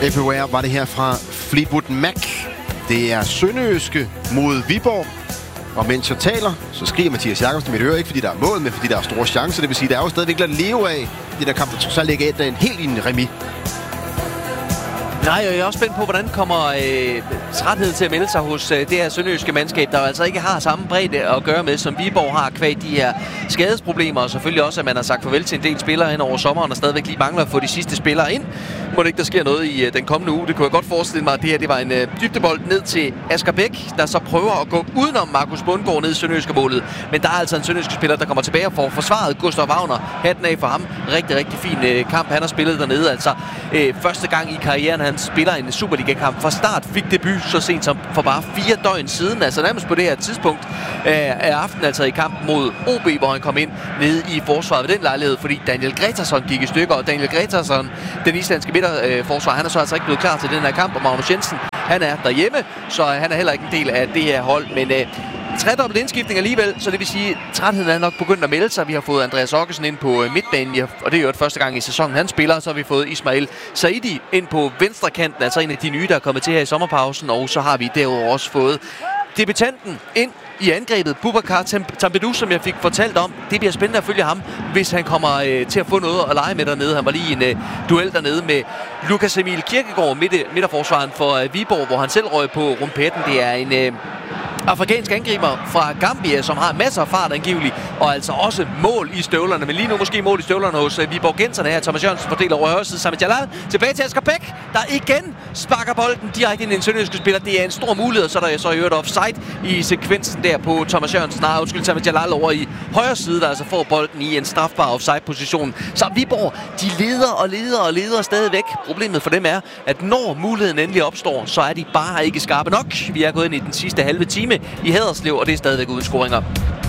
Everywhere var det her fra Fleetwood Mac. Det er Sønderjyske mod Viborg. Og mens jeg taler, så skriger Mathias Jakobsen i mit øre, ikke fordi der er mål, men fordi der er store chancer. Det vil sige, der er jo stadigvæk lidt at leve af. Det der kamp, der trods alt ikke er en helt i en remis. Nej, jeg er også spændt på, hvordan kommer træthed til at melde sig hos det her sønderjyske mandskab, der altså ikke har samme bredde at gøre med, som Viborg har kvad de her skadesproblemer, og selvfølgelig også, at man har sagt farvel til en del spillere hen over sommeren, og stadigvæk lige mangler at få de sidste spillere ind. Må det ikke, der sker noget i den kommende uge? Det kunne jeg godt forestille mig, at det her det var en dybdebold ned til Asger Bæk, der så prøver at gå udenom Markus Bundgaard ned i sønderjyske målet. Men der er altså en sønderjyske spiller, der kommer tilbage og får forsvaret Gustav Wagner. Hatten af for ham. Rigtig, rigtig fin kamp, han har spillet dernede. Altså første gang i karrieren, han spiller en Superliga-kamp. Fra start fik debut så sent som for bare 4 døgn siden. Altså nærmest på det her tidspunkt af aftenen, altså i kampen mod OB, hvor han kom ind nede i forsvaret ved den lejlighed, fordi Daniel Gretarsson gik i stykker. Og Daniel Gretarsson, den islandske midterforsvar, han er så altså ikke blevet klar til den her kamp. Og Magnus Jensen, han er derhjemme, så han er heller ikke en del af det her hold. Men tredobbelt indskiftning alligevel, så det vil sige, at trætheden er nok begyndt at melde sig. Vi har fået Andreas Okkesen ind på midtbanen, og det er jo første gang i sæsonen, han spiller. Så har vi fået Ismail Saidi ind på venstre kanten, altså en af de nye, der er kommet til her i sommerpausen. Og så har vi derudover også fået debutanten ind i angrebet, Boubacar Tambedou, som jeg fik fortalt om. Det bliver spændende at følge ham, hvis han kommer til at få noget at lege med dernede. Han var lige i en duel dernede med Lukas Emil Kirkegaard, midterforsvaren for Viborg, hvor han selv røg på rumpetten. Det er en afrikansk angriber fra Gambia, som har masser af fart angiveligt, og altså også mål i støvlerne. Men lige nu måske mål i støvlerne hos Viborgenserne her. Thomas Jørgensen fordeler over højre side sammen med Jalal. Tilbage til Asger Bæk, der igen sparker bolden direkte ind i en sønderjyske spiller. Det er en stor mulighed, så der er så i øvrigt offside i sekvensen der på Thomas Jørgensen. Sammen med Jalal over i højre side, der altså får bolden i en strafbar offside-position. Så Viborg, de leder stadigvæk. Problemet for dem er, at når muligheden endelig opstår, så er de bare ikke skarpe nok. Vi er gået ind i den sidste halve time i Haderslev, og det er stadigvæk uden scoringer.